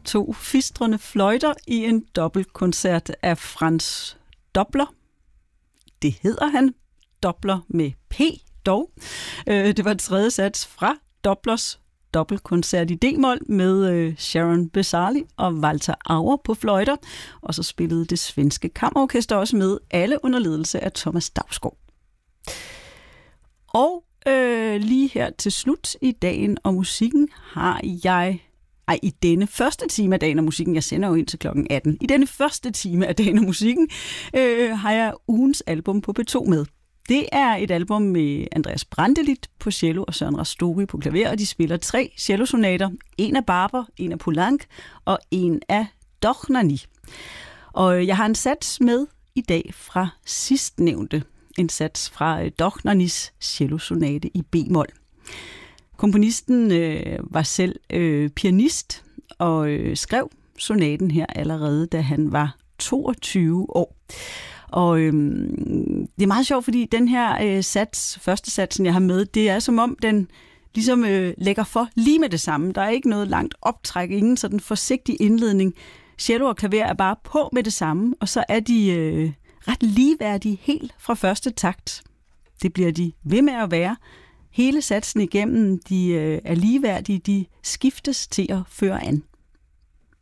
2 fistrende fløjter i en dobbeltkoncert af Franz Dobler. Det hedder han. Dobler med P dog. Det var 3. sats fra Doblers dobbeltkoncert i D-mol med Sharon Besali og Walter Auer på fløjter. Og så spillede det svenske kammerorkester også med, alle under ledelse af Thomas Dausgaard. Og lige her til slut i Dagen og Musikken har jeg... i denne første time af Dagen og Musikken, jeg sender jo ind til klokken 18, i denne første time af Dagen og Musikken, har jeg ugens album på P2 med. Det er et album med Andreas Brantelid på cello og Søren Rastori på klaver, og de spiller 3 cellosonater. En af Barber, en af Poulenc og en af Dochnani. Og jeg har en sats med i dag fra sidstnævnte. En sats fra Dochnanis cellosonate i B-mol. Komponisten var selv pianist og skrev sonaten her allerede, da han var 22 år. Og det er meget sjovt, fordi den her sats, første satsen, jeg har med, det er som om den ligesom lægger for lige med det samme. Der er ikke noget langt optræk, ingen sådan forsigtig indledning. Cello og klaver er bare på med det samme, og så er de ret ligeværdige helt fra første takt. Det bliver de ved med at være. Hele satsen igennem, de er ligeværdige, de skiftes til at føre an.